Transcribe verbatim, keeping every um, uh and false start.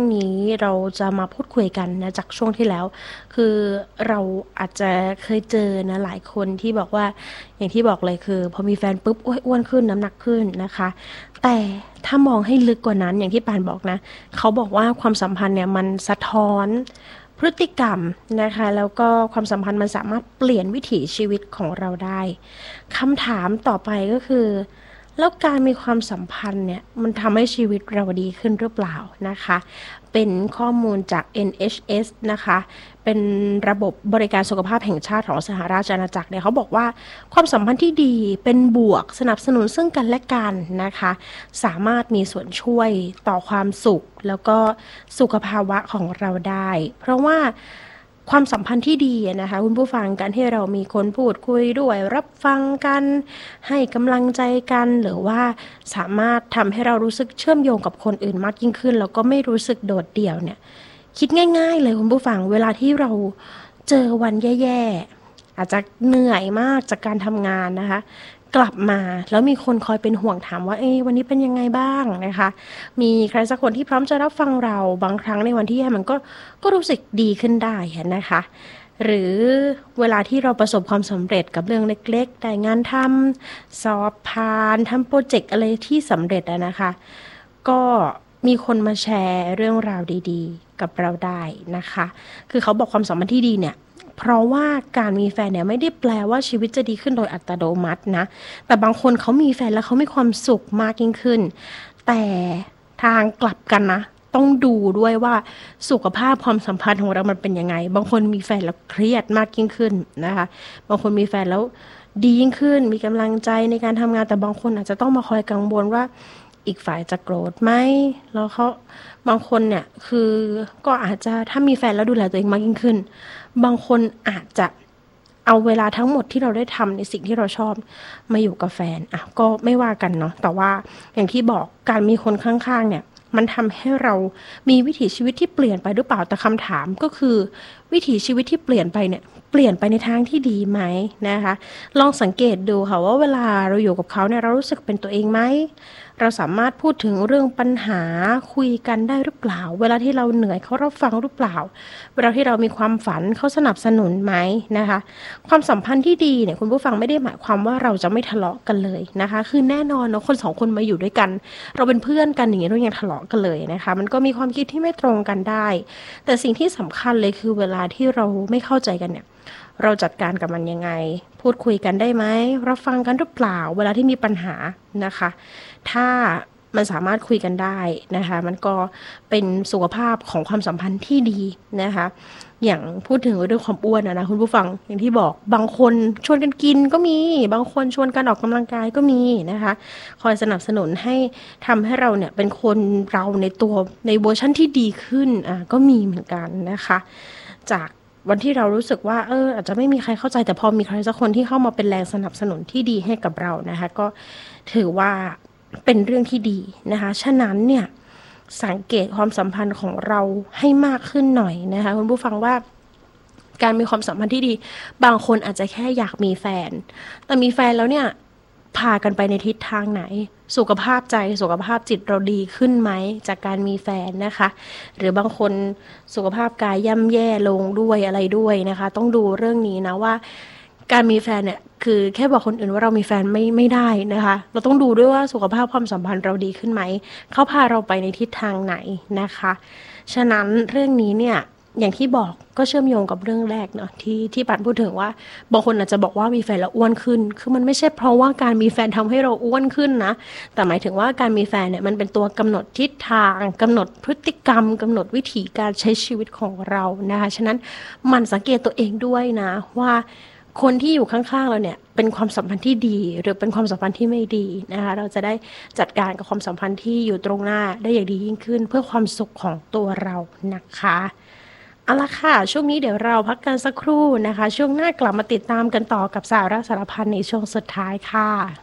นี้เราจะมาพูดคุยกันนะจากช่วงที่แล้วคือเราอาจจะเคยเจอนะหลายคนที่บอกว่าอย่างที่บอกเลยคือพอมีแฟนปุ๊บอ้วยอ้วนขึ้นน้ำหนักขึ้นนะคะแต่ถ้ามองให้ลึกกว่านั้นอย่างที่ปานบอกนะเขาบอกว่าความสัมพันธ์เนี่ยมันสะท้อนพฤติกรรมนะคะแล้วก็ความสัมพันธ์มันสามารถเปลี่ยนวิถีชีวิตของเราได้คำถามต่อไปก็คือแล้วการมีความสัมพันธ์เนี่ยมันทำให้ชีวิตเราดีขึ้นหรือเปล่านะคะเป็นข้อมูลจาก เอ็น เอช เอส นะคะเป็นระบบบริการสุขภาพแห่งชาติของสหราชอาณาจักรเนี่ยเขาบอกว่าความสัมพันธ์ที่ดีเป็นบวกสนับสนุนซึ่งกันและกันนะคะสามารถมีส่วนช่วยต่อความสุขแล้วก็สุขภาวะของเราได้เพราะว่าความสัมพันธ์ที่ดีนะคะคุณผู้ฟังการที่เรามีคนพูดคุยด้วยรับฟังกันให้กำลังใจกันหรือว่าสามารถทำให้เรารู้สึกเชื่อมโยงกับคนอื่นมากยิ่งขึ้นแล้วก็ไม่รู้สึกโดดเดี่ยวเนี่ยคิดง่ายๆเลยคุณผู้ฟังเวลาที่เราเจอวันแย่ๆอาจจะเหนื่อยมากจากการทำงานนะคะกลับมาแล้วมีคนคอยเป็นห่วงถามว่าเอ๊ะวันนี้เป็นยังไงบ้างนะคะมีใครสักคนที่พร้อมจะรับฟังเราบางครั้งในวันที่แย่มันก็ก็รู้สึกดีขึ้นได้นะคะหรือเวลาที่เราประสบความสำเร็จกับเรื่องเล็กๆได้งานทำสอบผ่านทำโปรเจกต์อะไรที่สำเร็จอะนะคะก็มีคนมาแชร์เรื่องราวดีๆกับเราได้นะคะคือเขาบอกความสัมพันธ์ที่ดีเนี่ยเพราะว่าการมีแฟนเนี่ยไม่ได้แปลว่าชีวิตจะดีขึ้นโดยอัตโนมัตินะแต่บางคนเขามีแฟนแล้วเขามีความสุขมากยิ่งขึ้นแต่ทางกลับกันนะต้องดูด้วยว่าสุขภาพความสัมพันธ์ของเรามันเป็นยังไงบางคนมีแฟนแล้วเครียดมากยิ่งขึ้นนะคะบางคนมีแฟนแล้วดียิ่งขึ้นมีกำลังใจในการทำงานแต่บางคนอาจจะต้องมาคอยกังวลว่าอีกฝ่ายจะโกรธไหมแล้วเขาบางคนเนี่ยคือก็อาจจะถ้ามีแฟนแล้วดูแลตัวเองมากยิ่งขึ้นบางคนอาจจะเอาเวลาทั้งหมดที่เราได้ทำในสิ่งที่เราชอบมาอยู่กับแฟนอ่ะก็ไม่ว่ากันเนาะแต่ว่าอย่างที่บอกการมีคนข้างๆเนี่ยมันทำให้เรามีวิถีชีวิตที่เปลี่ยนไปหรือเปล่าแต่คำถามก็คือวิถีชีวิตที่เปลี่ยนไปเนี่ยเปลี่ยนไปในทางที่ดีไหมนะคะลองสังเกตดูค่ะว่าเวลาเราอยู่กับเขาเนี่ยเรารู้สึกเป็นตัวเองไหมเราสามารถพูดถึงเรื่องปัญหาคุยกันได้หรือเปล่าเวลาที่เราเหนื่อยเขารับฟังหรือเปล่าเวลาที่เรามีความฝันเขาสนับสนุนไหมนะคะความสัมพันธ์ที่ดีเนี่ยคุณผู้ฟังไม่ได้หมายความว่าเราจะไม่ทะเลาะกันเลยนะคะคือแน่นอนเนาะคนสองคนมาอยู่ด้วยกันเราเป็นเพื่อนกันอย่างนี้เรายังทะเลาะกันเลยนะคะมันก็มีความคิดที่ไม่ตรงกันได้แต่สิ่งที่สำคัญเลยคือเวลาที่เราไม่เข้าใจกันเนี่ยเราจัดการกับมันยังไงพูดคุยกันได้ไหมรับฟังกันหรือเปล่าเวลาที่มีปัญหานะคะถ้ามันสามารถคุยกันได้นะคะมันก็เป็นสุขภาพของความสัมพันธ์ที่ดีนะคะอย่างพูดถึงเรื่องความอ้วนนะคุณผู้ฟังอย่างที่บอกบางคนชวนกันกินก็มีบางคนชวนกันออกกำลังกายก็มีนะคะคอยสนับสนุนให้ทำให้เราเนี่ยเป็นคนเราในตัวในเวอร์ชั่นที่ดีขึ้นอ่ะก็มีเหมือนกันนะคะจากวันที่เรารู้สึกว่าเอออาจจะไม่มีใครเข้าใจแต่พอมีใครสักคนที่เข้ามาเป็นแรงสนับสนุนที่ดีให้กับเรานะคะก็ถือว่าเป็นเรื่องที่ดีนะคะฉะนั้นเนี่ยสังเกตความสัมพันธ์ของเราให้มากขึ้นหน่อยนะคะคุณผู้ฟังว่าการมีความสัมพันธ์ที่ดีบางคนอาจจะแค่อยากมีแฟนแต่มีแฟนแล้วเนี่ยพากันไปในทิศทางไหนสุขภาพใจสุขภาพจิตเราดีขึ้นไหมจากการมีแฟนนะคะหรือบางคนสุขภาพกายย่ำแย่ลงด้วยอะไรด้วยนะคะต้องดูเรื่องนี้นะว่าการมีแฟนเนี่ยคือแค่บอกคนอื่นว่าเรามีแฟนไม่ไม่ได้นะคะเราต้องดูด้วยว่าสุขภาพความสัมพันธ์เราดีขึ้นไหมเขาพาเราไปในทิศทางไหนนะคะฉะนั้นเรื่องนี้เนี่ยอย่างที่บอกก็เชื่อมโยงกับเรื่องแรกเนาะที่ที่ปันพูดถึงว่าบางคนอาจจะบอกว่ามีแฟนแล้วอ้วนขึ้นคือมันไม่ใช่เพราะว่าการมีแฟนทำให้เราอ้วนขึ้นนะแต่หมายถึงว่าการมีแฟนเนี่ยมันเป็นตัวกำหนดทิศทางกำหนดพฤติกรรมกำหนดวิถีการใช้ชีวิตของเรานะคะฉะนั้นมันสังเกตตัวเองด้วยนะว่าคนที่อยู่ข้างๆเราเนี่ยเป็นความสัมพันธ์ที่ดีหรือเป็นความสัมพันธ์ที่ไม่ดีนะคะเราจะได้จัดการกับความสัมพันธ์ที่อยู่ตรงหน้าได้อย่างดียิ่งขึ้นเพื่อความสุขของตัวเรานะคะเอาละค่ะช่วงนี้เดี๋ยวเราพักกันสักครู่นะคะช่วงหน้ากลับมาติดตามกันต่อกับสาระสารพันในช่วงสุดท้ายค่ะ